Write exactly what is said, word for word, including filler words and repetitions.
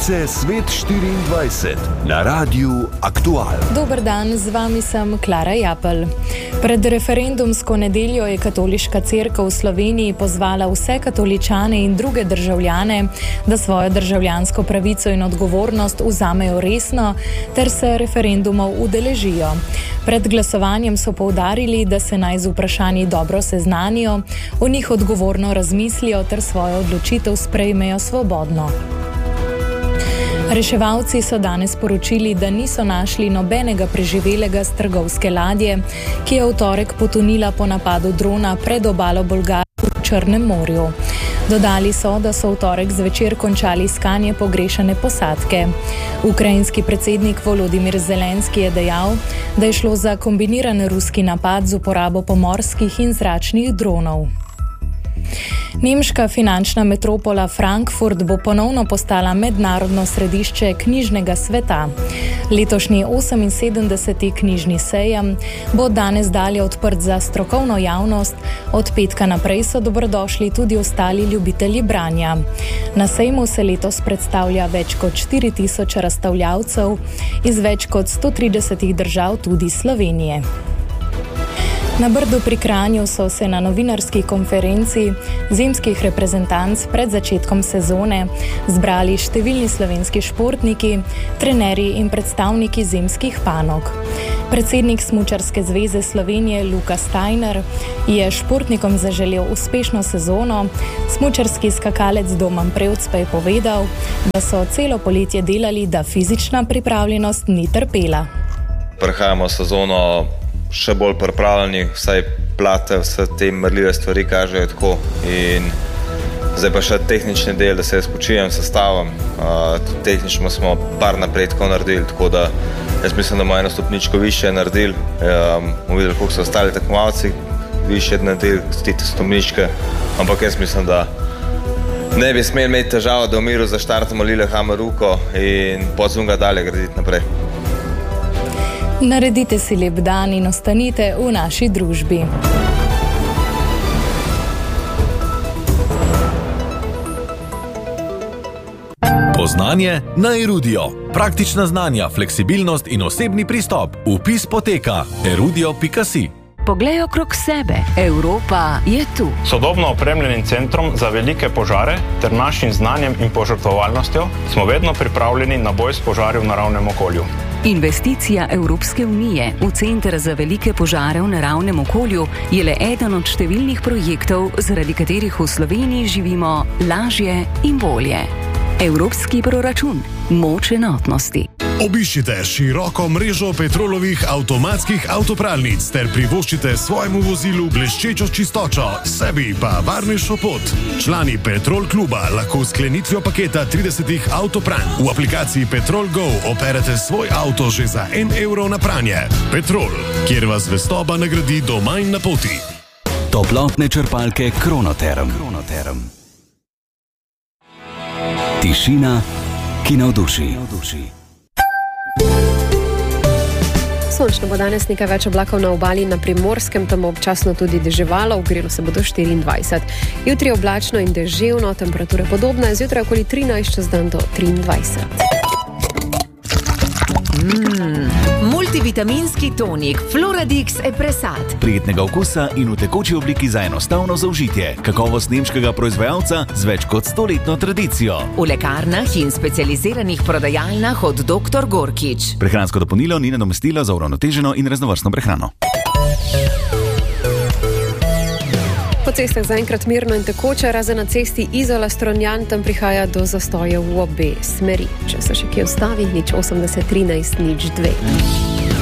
Novice Svet štiriindvajset na Radiu Aktual. Dober dan, z vami sem Klara Japelj. Pred referendumsko nedeljo je Katoliška cerkev v Sloveniji pozvala vse katoličane in druge državljane, da svojo državljansko pravico in odgovornost vzamejo resno ter se referendumov udeležijo. Pred glasovanjem so poudarili, da se naj z vprašanji dobro seznanijo, o njih odgovorno razmislijo ter svojo odločitev sprejmejo svobodno. Reševalci so danes poročili, da niso našli nobenega preživelega s trgovske ladje, ki je v torek potonila po napadu drona pred obalo Bolgarije v Črnem morju. Dodali so, da so v torek zvečer končali iskanje pogrešane posadke. Ukrajinski predsednik Volodimir Zelenski je dejal, da je šlo za kombiniran ruski napad z uporabo pomorskih in zračnih dronov. Nemška finančna metropola Frankfurt bo ponovno postala mednarodno središče knjižnega sveta. Letošnji oseminsedemdeseti knjižni sejem bo danes dalje odprt za strokovno javnost, od petka naprej so dobrodošli tudi ostali ljubitelji branja. Na sejmu se letos predstavlja več kot štiri tisoč razstavljavcev iz več kot sto tridesetih držav, tudi Slovenije. Na Brdu pri Kranju so se na novinarski konferenci zimskih reprezentanc pred začetkom sezone zbrali številni slovenski športniki, trenerji in predstavniki zimskih panog. Predsednik Smučarske zveze Slovenije Luka Steiner je športnikom zaželel uspešno sezono, smučarski skakalec Domen Prevc pa je povedal, da so celo poletje delali, da fizična pripravljenost ni trpela. Prehajamo sezono še bolj pripravljeni, vsaj plate, vse te merljive stvari kažejo tako in zdaj pa še tehnični del, da se jaz počijem, sestavim. Uh, tehnično smo par napredkov naredili, tako da jaz mislim, da bomo eno stopničko više naredili. Um, bomo videli, koliko so ostali tekmovalci, više naredili tiste stopničke, ampak jaz mislim, da ne bi smeli imeti težavo, da v miru zaštartamo Lillehammer Ruko in podzunga dalje graditi naprej. Naredite si lep dan in ostanite v naši družbi. Poznanje na Erudio. Praktična znanja, fleksibilnost in osebni pristop. Vpis poteka erudio pika si. Poglej okrog sebe. Evropa je tu. Sodobno opremljenim centrom za velike požare ter našim znanjem in požrtvovalnostjo smo vedno pripravljeni na boj s požari v naravnem okolju. Investicija Evropske unije v Center za velike požare v naravnem okolju je le eden od številnih projektov, zaradi katerih v Sloveniji živimo lažje in bolje. Evropski proračun. Moč enotnosti. Obiščite široko mrežo Petrolovih avtomatskih avtopralnic ter privoščite svojemu vozilu bleščečo čistočo, sebi pa varnejšo pot. Člani Petrol kluba lahko s sklenitvijo paketa tridesetih avtopranj v aplikaciji Petrol Go operete svoj avto že za en evro na pranje. Petrol, kjer vas zvestoba nagradi doma in na poti. Toplotne črpalke Kronoterm. Kronoterm. Tišina, ki navduši. Sončno bo danes nekaj več oblakov na obali na Primorskem, tam občasno tudi deževalo, ogrelo se bo do štiriindvajset. Jutri oblačno in deževno, temperature podobne, zjutraj okoli trinajst, čez dan do triindvajset. Mm, multivitaminski tonik Floradix Epresat. Prijetnega okusa in v tekoči obliki za enostavno zaužitje. Kakovost nemškega proizvajalca z več kot stoletno tradicijo. V lekarnah in specializiranih prodajalnah od doktor Gorkič. Prehransko dopolnilo ni nadomestilo za uravnoteženo in raznovrstno prehrano. Po cestah zaenkrat mirno in tekoče, razen na cesti Izola-Strunjan, tam prihaja do zastojev v obe smeri. Če se še kje ustavi, nič osemdeset trinajst nič dve.